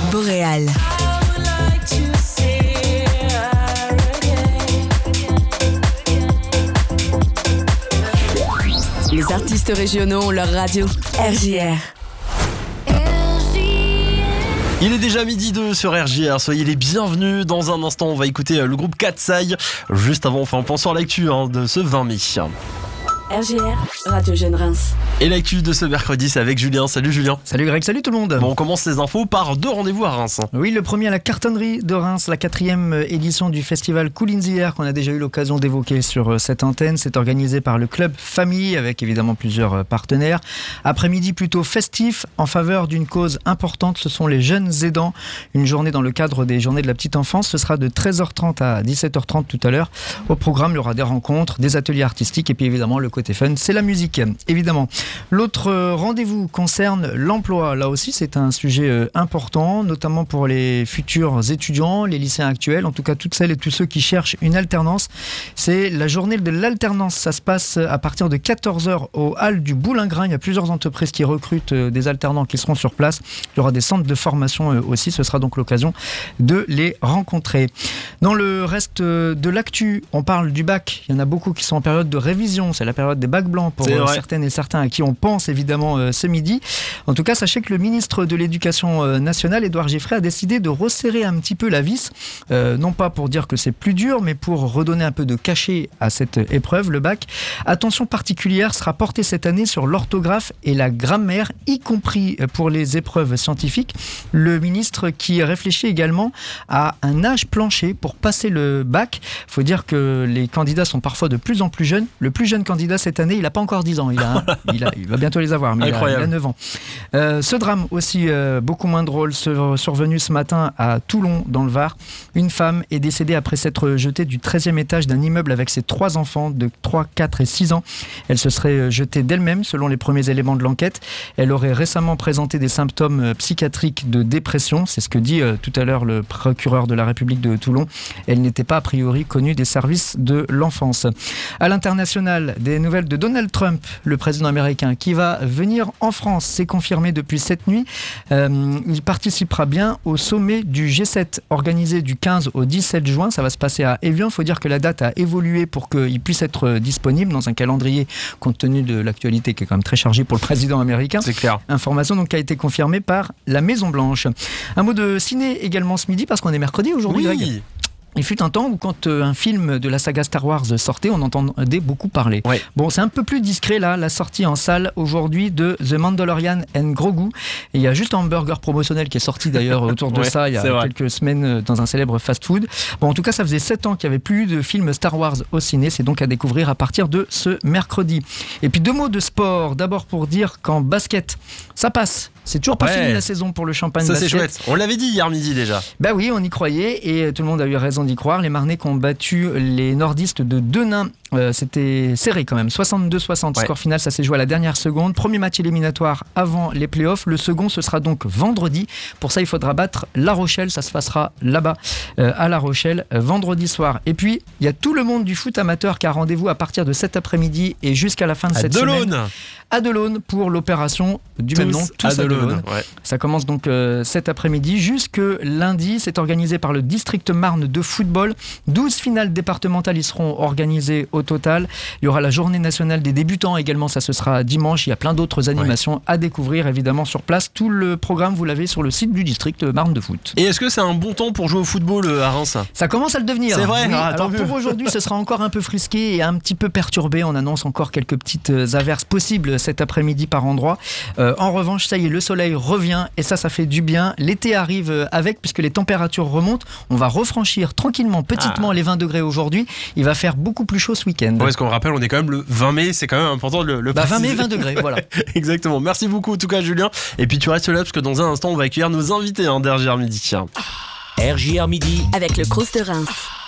Boréal. Les artistes régionaux ont leur radio. RJR. Il est déjà midi 2 sur RJR, soyez les bienvenus. Dans un instant, on va écouter le groupe Katsai. Juste avant, on fait un point sur l'actu de ce 20 mai. RJR, Radio Jeune Reims. Et l'actu de ce mercredi, c'est avec Julien. Salut Julien. Salut Greg, salut tout le monde. Bon, on commence les infos par 2 rendez-vous à Reims. Oui, le premier à la cartonnerie de Reims, la 4e édition du festival Cool in the Air qu'on a déjà eu l'occasion d'évoquer sur cette antenne. C'est organisé par le club Famille avec évidemment plusieurs partenaires. Après-midi plutôt festif en faveur d'une cause importante, ce sont les jeunes aidants. Une journée dans le cadre des journées de la petite enfance. Ce sera de 13h30 à 17h30 tout à l'heure. Au programme, il y aura des rencontres, des ateliers artistiques et puis évidemment le côté fun, c'est la musique, évidemment. L'autre rendez-vous concerne l'emploi. Là aussi, c'est un sujet important, notamment pour les futurs étudiants, les lycéens actuels, en tout cas toutes celles et tous ceux qui cherchent une alternance. C'est la journée de l'alternance. Ça se passe à partir de 14h au Halles du Boulingrin. Il y a plusieurs entreprises qui recrutent des alternants qui seront sur place. Il y aura des centres de formation aussi. Ce sera donc l'occasion de les rencontrer. Dans le reste de l'actu, on parle du bac. Il y en a beaucoup qui sont en période de révision. C'est la période des bacs blancs pour certaines et certains à qui on pense évidemment ce midi. En tout cas, sachez que le ministre de l'Éducation nationale, Édouard Giffray, a décidé de resserrer un petit peu la vis. Non pas pour dire que c'est plus dur, mais pour redonner un peu de cachet à cette épreuve, le bac. Attention particulière sera portée cette année sur l'orthographe et la grammaire, y compris pour les épreuves scientifiques. Le ministre qui réfléchit également à un âge plancher pour passer le bac. Il faut dire que les candidats sont parfois de plus en plus jeunes. Le plus jeune candidat cette année, il n'a pas encore 10 ans. Il va bientôt les avoir, mais il a 9 ans. Ce drame aussi, beaucoup moins drôle, survenu ce matin à Toulon, dans le Var. Une femme est décédée après s'être jetée du 13e étage d'un immeuble avec ses 3 enfants de 3, 4 et 6 ans. Elle se serait jetée d'elle-même, selon les premiers éléments de l'enquête. Elle aurait récemment présenté des symptômes psychiatriques de dépression. C'est ce que dit tout à l'heure le procureur de la République de Toulon. Elle n'était pas a priori connue des services de l'enfance. À l'international, des nouvelles de Donald Trump, le président américain, qui va venir en France. C'est confirmé depuis cette nuit. Il participera bien au sommet du G7 organisé du 15 au 17 juin. Ça va se passer à Évian. Il faut dire que la date a évolué pour qu'il puisse être disponible dans un calendrier compte tenu de l'actualité qui est quand même très chargée pour le président américain. C'est clair. Information donc qui a été confirmée par la Maison Blanche. Un mot de ciné également ce midi parce qu'on est mercredi aujourd'hui. Oui. Greg. Il fut un temps où quand un film de la saga Star Wars sortait, on entendait beaucoup parler. Ouais. Bon, c'est un peu plus discret là, la sortie en salle aujourd'hui de The Mandalorian and Grogu. Et il y a juste un hamburger promotionnel qui est sorti d'ailleurs autour de ça il y a quelques semaines dans un célèbre fast-food. Bon, en tout cas, ça faisait 7 ans qu'il n'y avait plus de film Star Wars au ciné. C'est donc à découvrir à partir de ce mercredi. Et puis 2 mots de sport. D'abord pour dire qu'en basket, ça passe. C'est toujours pas fini la saison pour le Champagne ça, basket. C'est chouette. On l'avait dit hier midi déjà. Bah oui, on y croyait et tout le monde a eu raison d'y croire. Les Marnais qui ont battu les nordistes de Denain. C'était serré quand même, 62-60. Score final, ça s'est joué à la dernière seconde. Premier match éliminatoire avant les playoffs. Le second, ce sera donc vendredi. Pour ça, il faudra battre La Rochelle. Ça se passera là-bas, à La Rochelle, vendredi soir. Et puis, il y a tout le monde du foot amateur qui a rendez-vous à partir de cet après-midi et jusqu'à la fin de cette semaine. À Delaune pour l'opération du même nom, tous à Delaune. Ça commence donc cet après-midi jusque lundi. C'est organisé par le District Marne de football. 12 finales départementales y seront organisées au total. Il y aura la journée nationale des débutants également, ça ce sera dimanche. Il y a plein d'autres animations à découvrir évidemment sur place. Tout le programme vous l'avez sur le site du District Marne de foot. Et est-ce que c'est un bon temps pour jouer au football à Reims ? Ça commence à le devenir. C'est vrai. Oui. Alors pour aujourd'hui, ce sera encore un peu frisqué et un petit peu perturbé. On annonce encore quelques petites averses possibles cet après-midi par endroit. En revanche, ça y est, le soleil revient et ça fait du bien. L'été arrive avec puisque les températures remontent. On va refranchir tranquillement, petitement les 20 degrés aujourd'hui. Il va faire beaucoup plus chaud ce week-end. Parce qu'on rappelle, on est quand même le 20 mai, c'est quand même important de le préciser. 20 mai, 20 degrés, voilà. Exactement. Merci beaucoup en tout cas Julien. Et puis tu restes là parce que dans un instant, on va accueillir nos invités d'RJR Midi. RJR Midi avec le Crous de Reims.